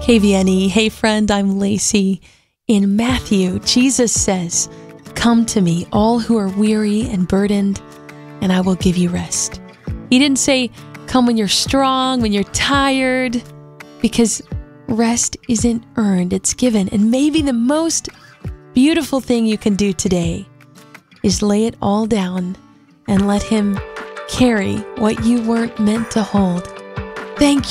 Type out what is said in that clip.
KVNE. Hey friend, I'm Lacey. In Matthew, Jesus says, "Come to me, all who are weary and burdened, and I will give you rest." He didn't say, come when you're strong, when you're tired, because rest isn't earned, it's given. And maybe the most beautiful thing you can do today is lay it all down and let Him carry what you weren't meant to hold. Thank